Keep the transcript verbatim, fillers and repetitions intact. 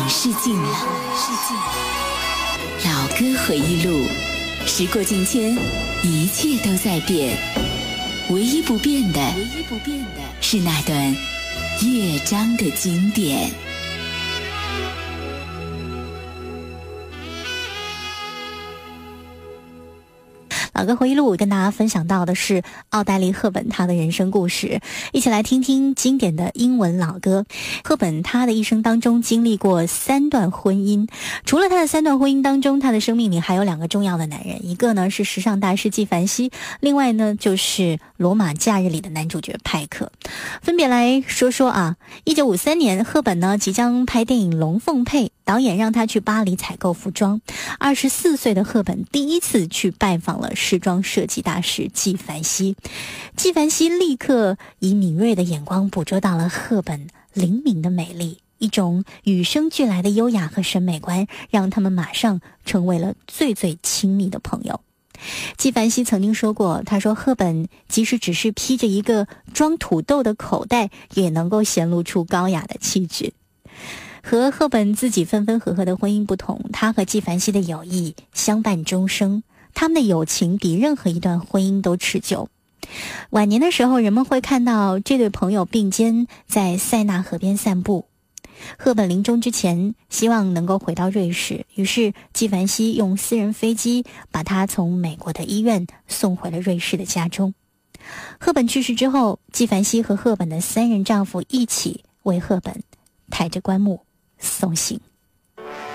往事尽了，老歌回忆录，时过境迁，一切都在变，唯一不变的，唯一不变的是那段乐章的经典。 老歌回忆录跟大家分享到的是奥黛丽·赫本她的人生故事，一起来听听经典的英文老歌。赫本她的一生当中经历过三段婚姻，除了她的三段婚姻当中，她的生命里还有两个重要的男人，一个呢是时尚大师纪梵希，另外呢就是《罗马假日》里的男主角派克。分别来说说啊，一九五三年，赫本呢即将拍电影《龙凤配》，导演让她去巴黎采购服装。二十四岁的赫本第一次去拜访了时装设计大师纪梵希，纪梵希立刻以敏锐的眼光捕捉到了赫本灵敏的美丽，一种与生俱来的优雅和审美观，让他们马上成为了最最亲密的朋友。纪梵希曾经说过，他说赫本即使只是披着一个装土豆的口袋，也能够显露出高雅的气质。和赫本自己分分合合的婚姻不同，他和纪梵希的友谊相伴终生，他们的友情比任何一段婚姻都持久。晚年的时候，人们会看到这对朋友并肩在塞纳河边散步。赫本临终之前希望能够回到瑞士，于是纪梵希用私人飞机把他从美国的医院送回了瑞士的家中。赫本去世之后，纪梵希和赫本的三任丈夫一起为赫本抬着棺木送行。